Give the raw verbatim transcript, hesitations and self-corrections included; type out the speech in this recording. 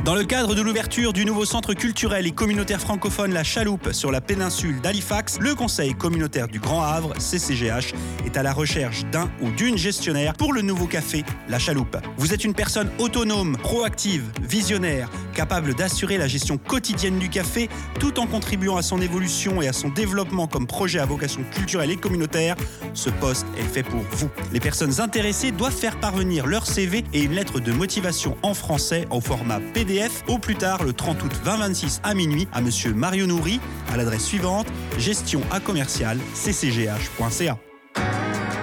Dans le cadre de l'ouverture du nouveau centre culturel et communautaire francophone La Chaloupe sur la péninsule d'Halifax, le Conseil communautaire du Grand Havre, C C G H, est à la recherche d'un ou d'une gestionnaire pour le nouveau café La Chaloupe. Vous êtes une personne autonome, proactive, visionnaire, capable d'assurer la gestion quotidienne du café tout en contribuant à son évolution et à son développement comme projet à vocation culturelle et communautaire. Ce poste est fait pour vous. Les personnes intéressées doivent faire parvenir leur C V et une lettre de motivation en français au format P D F au plus tard le trente août vingt vingt-six à minuit à Monsieur Mario Nourri à l'adresse suivante gestion à commercial c c g h point c a.